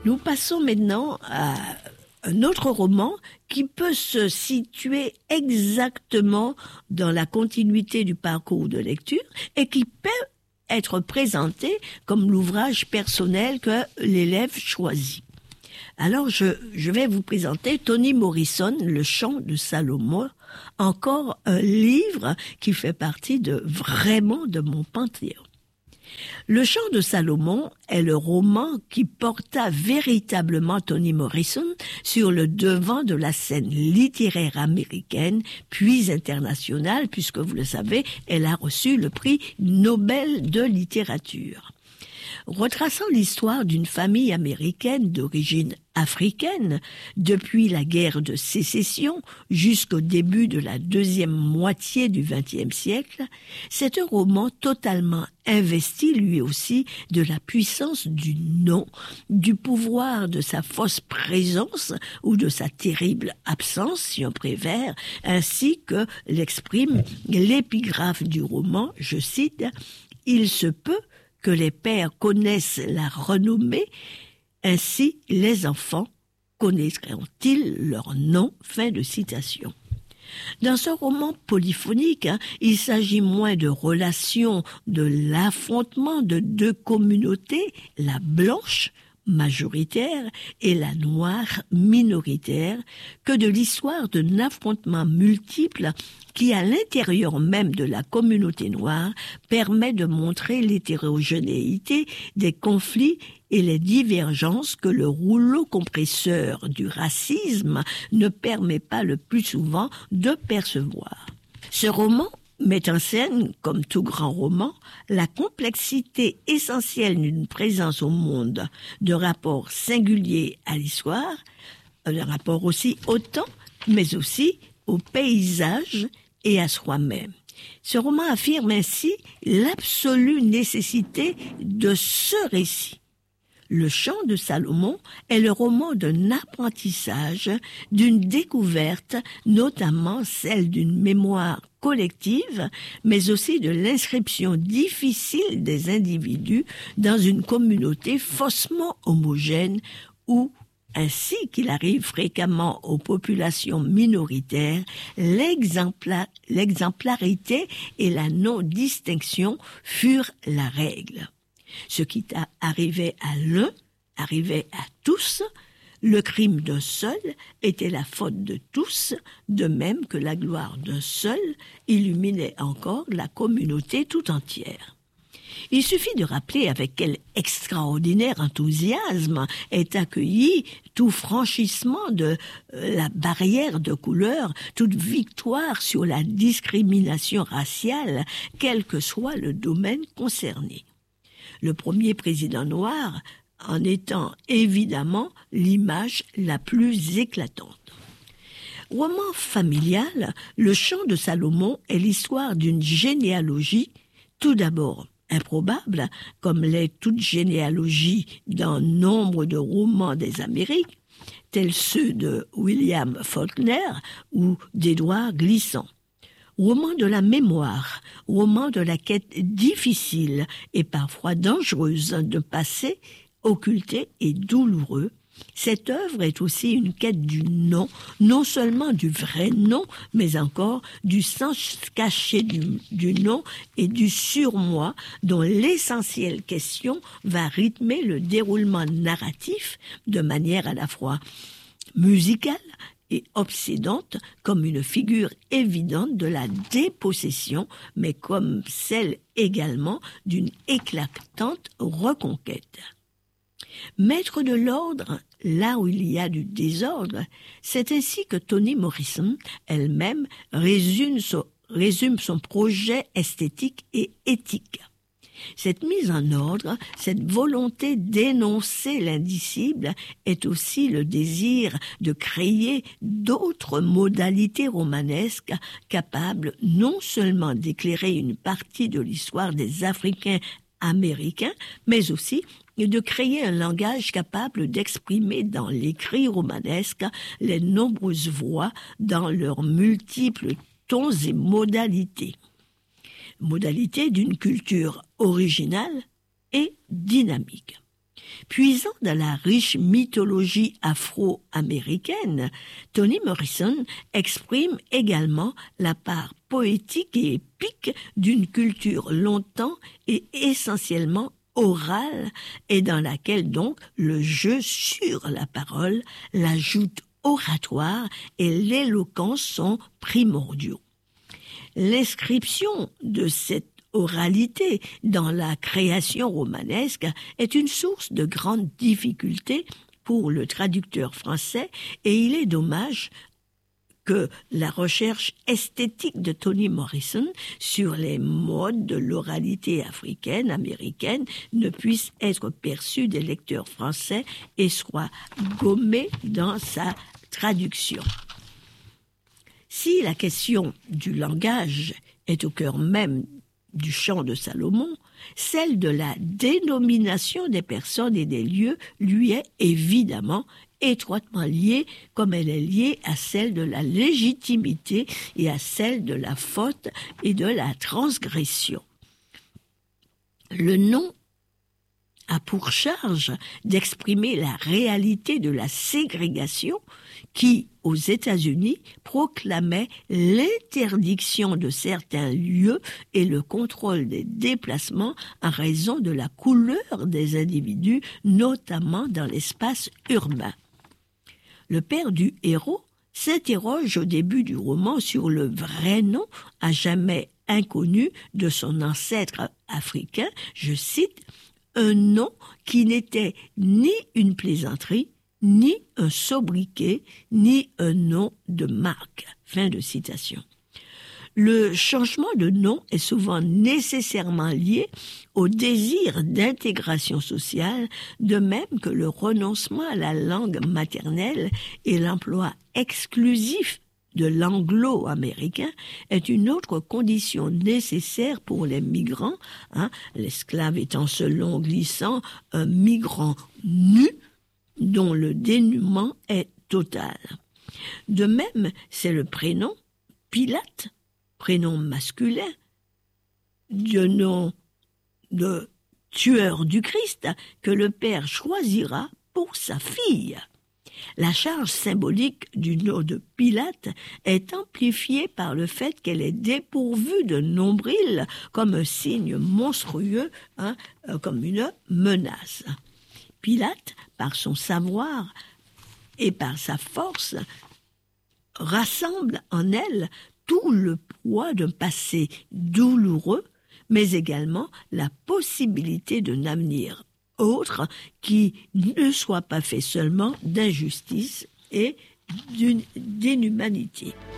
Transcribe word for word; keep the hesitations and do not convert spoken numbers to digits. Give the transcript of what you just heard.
Nous passons maintenant à un autre roman qui peut se situer exactement dans la continuité du parcours de lecture et qui peut être présenté comme l'ouvrage personnel que l'élève choisit. Alors, je, je vais vous présenter Toni Morrison, Le Chant de Salomon, encore un livre qui fait partie de vraiment de mon panthéon. Le Chant de Salomon est le roman qui porta véritablement Toni Morrison sur le devant de la scène littéraire américaine, puis internationale, puisque vous le savez, elle a reçu le prix Nobel de littérature. Retraçant l'histoire d'une famille américaine d'origine africaine depuis la guerre de sécession jusqu'au début de la deuxième moitié du vingtième siècle, c'est un roman totalement investi lui aussi de la puissance du nom, du pouvoir de sa fausse présence ou de sa terrible absence, si on préfère, ainsi que l'exprime l'épigraphe du roman, je cite, « Il se peut que les pères connaissent la renommée, ainsi les enfants connaîtront-ils leur nom ?» Fin de citation. Dans ce roman polyphonique, hein, il s'agit moins de relations, de l'affrontement de deux communautés, la blanche majoritaire et la noire minoritaire, que de l'histoire d'un affrontement multiple qui, à l'intérieur même de la communauté noire, permet de montrer l'hétérogénéité des conflits et les divergences que le rouleau compresseur du racisme ne permet pas le plus souvent de percevoir. Ce roman met en scène, comme tout grand roman, la complexité essentielle d'une présence au monde, de rapport singulier à l'histoire, de rapport aussi au temps, mais aussi au paysage et à soi-même. Ce roman affirme ainsi l'absolue nécessité de ce récit. Le Chant de Salomon est le roman d'un apprentissage, d'une découverte, notamment celle d'une mémoire collective, mais aussi de l'inscription difficile des individus dans une communauté faussement homogène où, ainsi qu'il arrive fréquemment aux populations minoritaires, l'exempla- l'exemplarité et la non-distinction furent la règle. Ce qui arrivait à l'un arrivait à tous. Le crime d'un seul était la faute de tous, de même que la gloire d'un seul illuminait encore la communauté tout entière. Il suffit de rappeler avec quel extraordinaire enthousiasme est accueilli tout franchissement de la barrière de couleur, toute victoire sur la discrimination raciale, quel que soit le domaine concerné. Le premier président noir en étant évidemment l'image la plus éclatante. Roman familial, Le Chant de Salomon est l'histoire d'une généalogie, tout d'abord improbable, comme l'est toute généalogie dans nombre de romans des Amériques, tels ceux de William Faulkner ou d'Édouard Glissant. Roman de la mémoire, roman de la quête difficile et parfois dangereuse de passé, occulté et douloureux, cette œuvre est aussi une quête du nom, non seulement du vrai nom, mais encore du sens caché du, du nom et du surmoi dont l'essentielle question va rythmer le déroulement narratif de manière à la fois musicale et obsédante, comme une figure évidente de la dépossession, mais comme celle également d'une éclatante reconquête. Maître de l'ordre, là où il y a du désordre, c'est ainsi que Toni Morrison elle-même résume son, résume son projet esthétique et éthique. Cette mise en ordre, cette volonté d'énoncer l'indicible est aussi le désir de créer d'autres modalités romanesques capables non seulement d'éclairer une partie de l'histoire des Africains américains, mais aussi de créer un langage capable d'exprimer dans l'écrit romanesque les nombreuses voix dans leurs multiples tons et modalités. Modalité d'une culture originale et dynamique. Puisant dans la riche mythologie afro-américaine, Toni Morrison exprime également la part poétique et épique d'une culture longtemps et essentiellement orale et dans laquelle donc le jeu sur la parole, la joute oratoire et l'éloquence sont primordiaux. L'inscription de cette oralité dans la création romanesque est une source de grande difficulté pour le traducteur français et il est dommage que la recherche esthétique de Toni Morrison sur les modes de l'oralité africaine, américaine, ne puisse être perçue des lecteurs français et soit gommée dans sa traduction. Si la question du langage est au cœur même du chant de Salomon, celle de la dénomination des personnes et des lieux lui est évidemment étroitement liée, comme elle est liée à celle de la légitimité et à celle de la faute et de la transgression. Le nom a pour charge d'exprimer la réalité de la ségrégation qui, aux États-Unis, proclamait l'interdiction de certains lieux et le contrôle des déplacements en raison de la couleur des individus, notamment dans l'espace urbain. Le père du héros s'interroge au début du roman sur le vrai nom à jamais inconnu de son ancêtre africain, je cite, « un nom qui n'était ni une plaisanterie, ni un sobriquet, ni un nom de marque. » Fin de citation. Le changement de nom est souvent nécessairement lié au désir d'intégration sociale, de même que le renoncement à la langue maternelle et l'emploi exclusif de l'anglo-américain est une autre condition nécessaire pour les migrants, hein, l'esclave étant selon Glissant un migrant nu dont le dénuement est total. De même, c'est le prénom Pilate, prénom masculin, du nom de tueur du Christ que le père choisira pour sa fille. La charge symbolique du nom de Pilate est amplifiée par le fait qu'elle est dépourvue de nombril comme un signe monstrueux, hein, comme une menace. Pilate, par son savoir et par sa force, rassemble en elle tout le poids d'un passé douloureux, mais également la possibilité d'un avenir autre qui ne soit pas fait seulement d'injustice et d'une d'inhumanité.